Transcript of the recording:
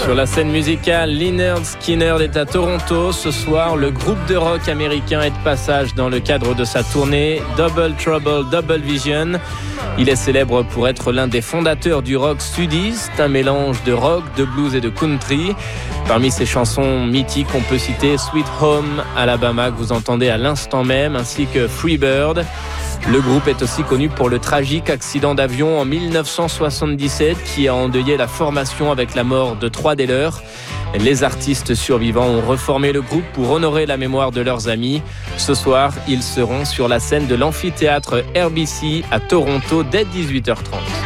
Sur la scène musicale, Lynyrd Skynyrd est à Toronto. Ce soir, le groupe de rock américain est de passage dans le cadre de sa tournée Double Trouble, Double Vision. Il est célèbre pour être l'un des fondateurs du rock sudiste, un mélange de rock, de blues et de country. Parmi ses chansons mythiques, on peut citer Sweet Home Alabama que vous entendez à l'instant même, ainsi que Free Bird. Le groupe est aussi connu pour le tragique accident d'avion en 1977 qui a endeuillé la formation avec la mort de 3 des leurs. Les artistes survivants ont reformé le groupe pour honorer la mémoire de leurs amis. Ce soir, ils seront sur la scène de l'amphithéâtre RBC à Toronto dès 18h30.